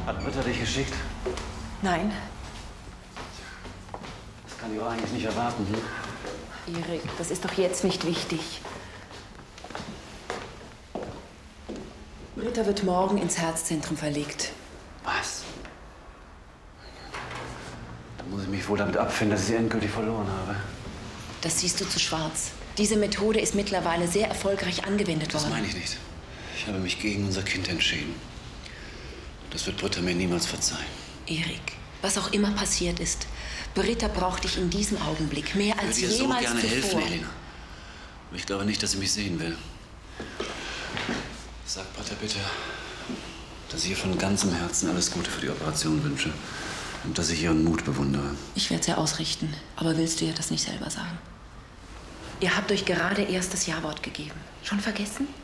Hat Britta dich geschickt? Nein. Das kann ich auch eigentlich nicht erwarten, hm? Erik, das ist doch jetzt nicht wichtig. Britta wird morgen ins Herzzentrum verlegt. Was? Dann muss ich mich wohl damit abfinden, dass ich sie endgültig verloren habe. Das siehst du zu schwarz. Diese Methode ist mittlerweile sehr erfolgreich angewendet worden. Das meine ich nicht. Ich habe mich gegen unser Kind entschieden. Das wird Britta mir niemals verzeihen. Erik, was auch immer passiert ist, Britta braucht dich in diesem Augenblick mehr als jemals zuvor. Ich würde ihr so gerne helfen, Elena. Aber ich glaube nicht, dass sie mich sehen will. Sag Britta bitte, dass ich ihr von ganzem Herzen alles Gute für die Operation wünsche. Und dass ich ihren Mut bewundere. Ich werde es ihr ausrichten. Aber willst du ihr das nicht selber sagen? Ihr habt euch gerade erst das Ja-Wort gegeben. Schon vergessen?